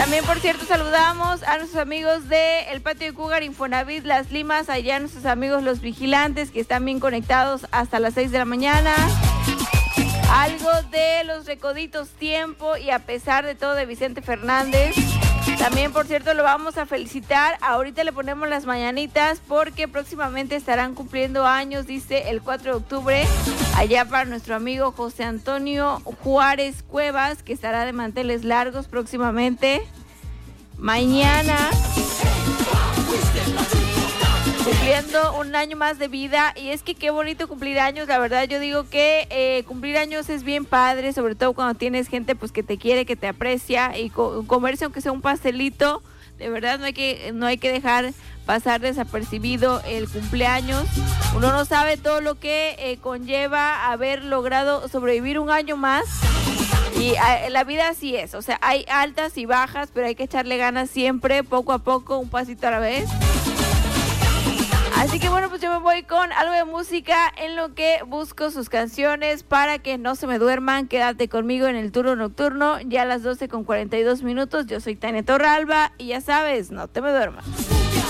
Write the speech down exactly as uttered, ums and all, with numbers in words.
También, por cierto, saludamos a nuestros amigos de El Patio de Cougar, Infonavit, Las Limas, allá nuestros amigos los vigilantes que están bien conectados hasta las seis de la mañana. Algo de los Recoditos Tiempo y a pesar de todo de Vicente Fernández. También, por cierto, lo vamos a felicitar. Ahorita le ponemos las mañanitas porque próximamente estarán cumpliendo años, dice el cuatro de octubre, allá para nuestro amigo José Antonio Juárez Cuevas, que estará de manteles largos próximamente. Mañana, cumpliendo un año más de vida. Y es que qué bonito cumplir años. La verdad, yo digo que eh, cumplir años es bien padre, sobre todo cuando tienes gente pues que te quiere, que te aprecia, y co- comerse aunque sea un pastelito. De verdad, no hay que no hay que dejar pasar desapercibido el cumpleaños. Uno no sabe todo lo que eh, conlleva haber logrado sobrevivir un año más. Y a, la vida así es, o sea, hay altas y bajas, pero hay que echarle ganas siempre, poco a poco, un pasito a la vez. Así que bueno, pues yo me voy con algo de música en lo que busco sus canciones para que no se me duerman. Quédate conmigo en el turno nocturno, ya a las doce con cuarenta y dos minutos. Yo soy Tania Torralba y ya sabes, no te me duermas.